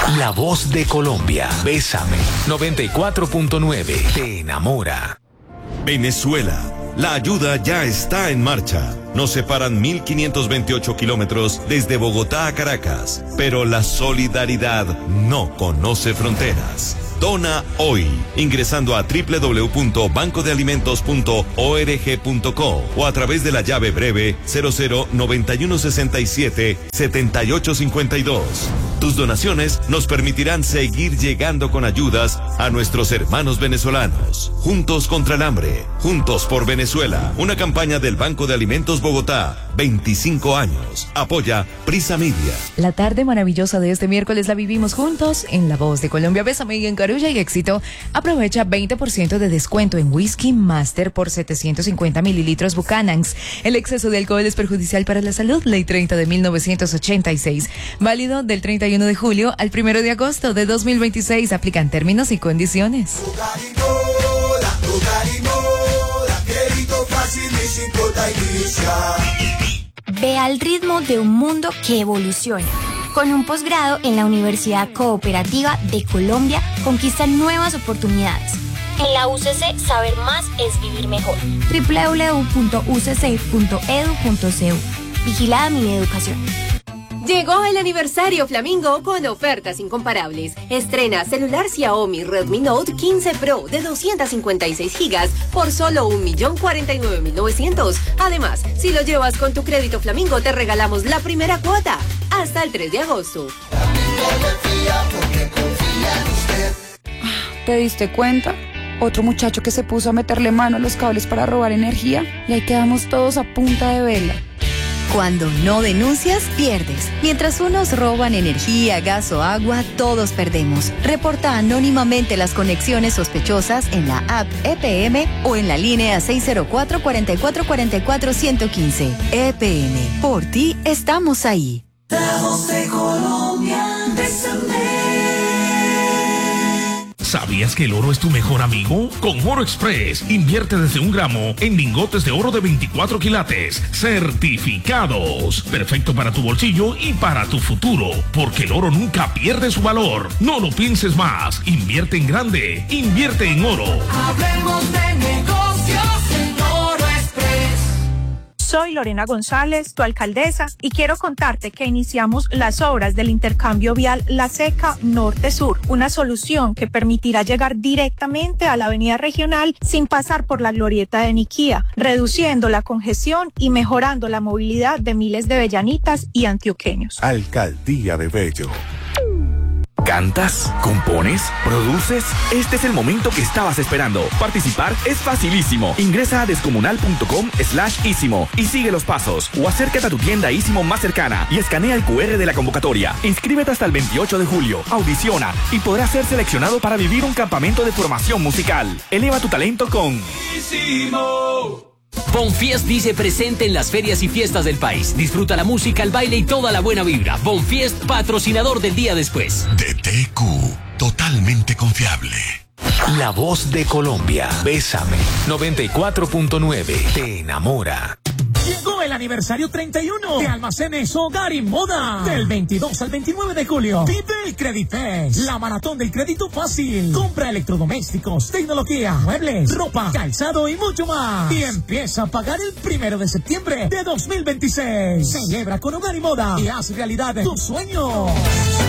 La voz de Colombia. Bésame. 94.9. Te enamora. Venezuela. La ayuda ya está en marcha. Nos separan 1.528 kilómetros desde Bogotá a Caracas, pero la solidaridad no conoce fronteras. Dona hoy, ingresando a www.bancodealimentos.org.co o a través de la llave breve 0091677852. Tus donaciones nos permitirán seguir llegando con ayudas a nuestros hermanos venezolanos. Juntos contra el hambre, juntos por Venezuela. Una campaña del Banco de Alimentos Bogotá. 25 años. Apoya Prisa Media. La tarde maravillosa de este miércoles la vivimos juntos en La Voz de Colombia. Bésame y en Carulla y Éxito. Aprovecha 20% de descuento en Whisky Master por 750 mililitros Buchanan's. El exceso de alcohol es perjudicial para la salud. Ley 30 de 1986. Válido del 31 de julio al 1 de agosto de 2026. Aplican términos y condiciones. Ve al ritmo de un mundo que evoluciona. Con un posgrado en la Universidad Cooperativa de Colombia, conquista nuevas oportunidades. En la UCC, saber más es vivir mejor. www.ucc.edu.co. Vigilada Mineducación. Llegó el aniversario Flamingo con ofertas incomparables. Estrena celular Xiaomi Redmi Note 15 Pro de 256 gigas por solo 1.049.900. Además, si lo llevas con tu crédito Flamingo, te regalamos la primera cuota hasta el 3 de agosto. ¿Te diste cuenta? Otro muchacho que se puso a meterle mano a los cables para robar energía y ahí quedamos todos a punta de vela. Cuando no denuncias, pierdes. Mientras unos roban energía, gas o agua, todos perdemos. Reporta anónimamente las conexiones sospechosas en la app EPM o en la línea 604-4444-115. EPM, por ti estamos ahí. La Voz de Colombia, bésame. ¿Sabías que el oro es tu mejor amigo? Con Oro Express, invierte desde 1 gramo en lingotes de oro de 24 quilates, certificados. Perfecto para tu bolsillo y para tu futuro, porque el oro nunca pierde su valor. No lo pienses más, invierte en grande, invierte en oro. Hablemos de negocios en Oro Express. Soy Lorena González, tu alcaldesa, y quiero contarte que iniciamos las obras del intercambio vial La Seca Norte-Sur, una solución que permitirá llegar directamente a la avenida regional sin pasar por la glorieta de Niquía, reduciendo la congestión y mejorando la movilidad de miles de bellanitas y antioqueños. Alcaldía de Bello. ¿Cantas? ¿Compones? ¿Produces? Este es el momento que estabas esperando. Participar es facilísimo. Ingresa a descomunal.com/ísimo y sigue los pasos. O acércate a tu tienda Ísimo más cercana y escanea el QR de la convocatoria. Inscríbete hasta el 28 de julio. Audiciona y podrás ser seleccionado para vivir un campamento de formación musical. Eleva tu talento con Ísimo. Bonfiest dice presente en las ferias y fiestas del país. Disfruta la música, el baile y toda la buena vibra. Bonfiest, patrocinador del día después. DTQ, totalmente confiable. La Voz de Colombia. Bésame. 94.9. Te enamora. Llegó el aniversario 31 de Almacenes Hogar y Moda. Del 22 al 29 de julio. Vive el Credifest, la maratón del crédito fácil. Compra electrodomésticos, tecnología, muebles, ropa, calzado y mucho más. Y empieza a pagar el 1 de septiembre de 2026. Celebra con Hogar y Moda y haz realidad tus sueños.